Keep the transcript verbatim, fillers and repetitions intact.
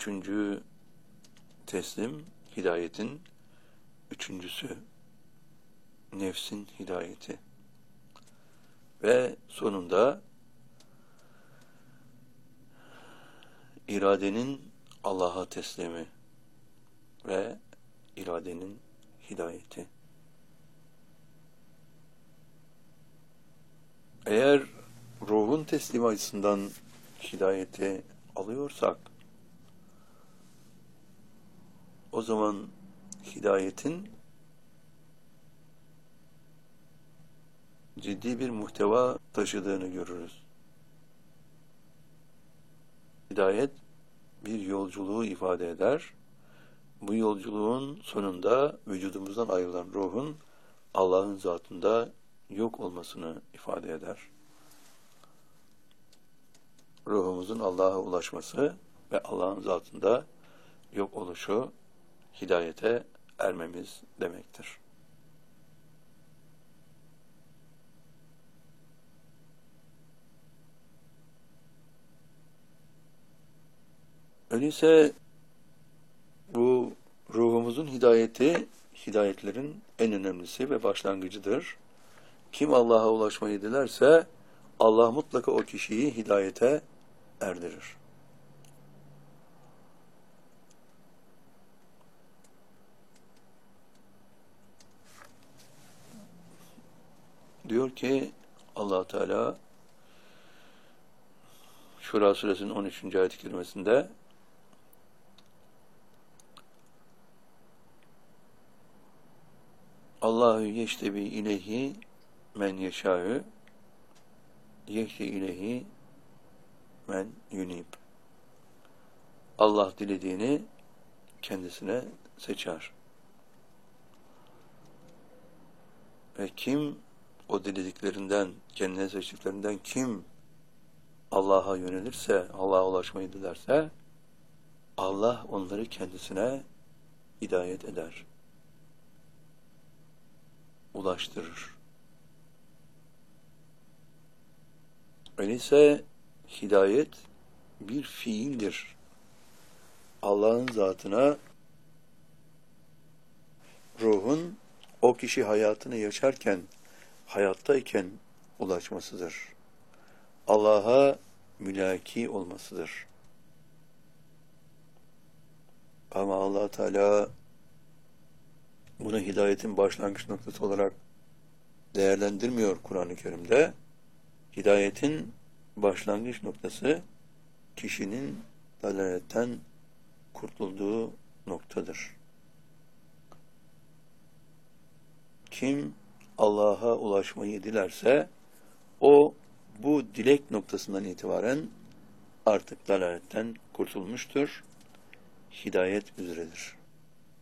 üçüncü teslim hidayetin üçüncüsü, nefsin hidayeti. Ve sonunda iradenin Allah'a teslimi ve iradenin hidayeti. Eğer ruhun teslimi açısından hidayeti alıyorsak, o zaman hidayetin ciddi bir muhteva taşıdığını görürüz. Hidayet bir yolculuğu ifade eder. Bu yolculuğun sonunda vücudumuzdan ayrılan ruhun Allah'ın zatında yok olmasını ifade eder. Ruhumuzun Allah'a ulaşması ve Allah'ın zatında yok oluşu hidayete ermemiz demektir. Öyleyse bu ruhumuzun hidayeti, hidayetlerin en önemlisi ve başlangıcıdır. Kim Allah'a ulaşmayı dilerse, Allah mutlaka o kişiyi hidayete erdirir. Diyor ki Allah Teala Şura suresinin on üçüncü ayet-i kerimesinde Allahu yeştebi ileyhi men yeşâ'ü yehdi ileyhi men yunib. Allah dilediğini kendisine seçer. Ve kim o dilediklerinden, kendine seçtiklerinden kim Allah'a yönelirse, Allah'a ulaşmayı dilerse, Allah onları kendisine hidayet eder, ulaştırır. Öyleyse hidayet bir fiildir. Allah'ın zatına ruhun o kişi hayatını yaşarken, hayattayken ulaşmasıdır. Allah'a mülaki olmasıdır. Ama Allah Teala bunu hidayetin başlangıç noktası olarak değerlendirmiyor Kur'an-ı Kerim'de. Hidayetin başlangıç noktası kişinin dalaletten kurtulduğu noktadır. Kim Allah'a ulaşmayı dilerse o bu dilek noktasından itibaren artık dalaletten kurtulmuştur. Hidayet üzeredir.